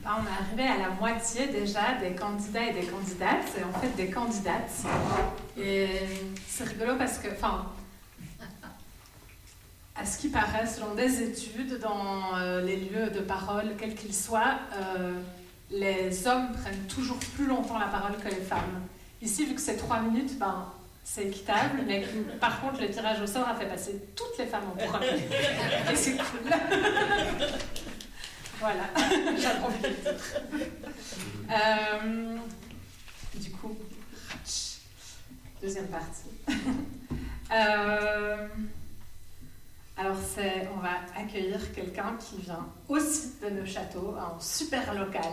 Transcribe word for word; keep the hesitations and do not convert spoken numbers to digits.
Ah, on est arrivé à la moitié déjà des candidats et des candidates, et en fait des candidates. Et c'est rigolo parce que, enfin, à ce qui paraît, selon des études, dans euh, les lieux de parole, quels qu'ils soient, euh, les hommes prennent toujours plus longtemps la parole que les femmes. Ici, vu que c'est trois minutes, ben, c'est équitable, mais par contre, le tirage au sort a fait passer toutes les femmes en premier. Et c'est cool. Voilà, j'avais envie de le dire. Euh, du coup, deuxième partie. Euh, alors, c'est, on va accueillir quelqu'un qui vient aussi de Neuchâtel, un super local.